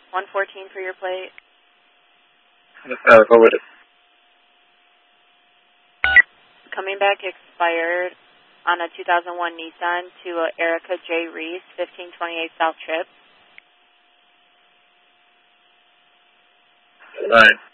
114 for your plate. Go with it. Coming back expired on a 2001 Nissan to Erica J. Reese, 1528 South Trip. All right.